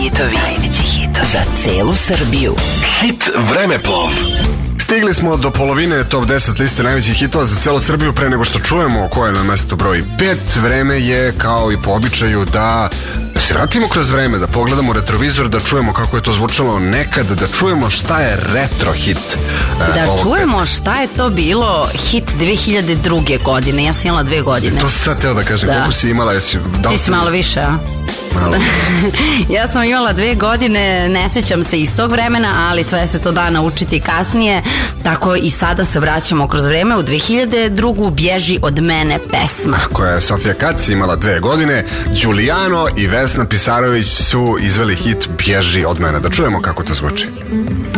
hitovi za celu Srbiju. Hit vremeplov. Stigli smo do polovine top 10 liste najvećih hitova za celu Srbiju. Pre nego što čujemo koje je na mesto broj 5, vreme je kao i po običaju da se vratimo kroz vreme, da pogledamo retrovizor, da čujemo kako je to zvučalo nekad, da čujemo šta je retro hit. Da čujemo šta je to bilo hit 2002. godine. Ja sam imala 2 godine. To sam sad teo da kažem, da. Koliko si imala? Ti si malo više, a? Ja sam imala 2 godine, ne sećam se iz tog vremena, ali sve se to da naučiti kasnije, tako i sada se vraćamo kroz vreme u 2002. Bježi od mene pesma. Koja je Sofija Kaci imala 2 godine, Đulijano i Vesna Pisarović su izveli hit Bježi od mene. Da čujemo kako to zvuči.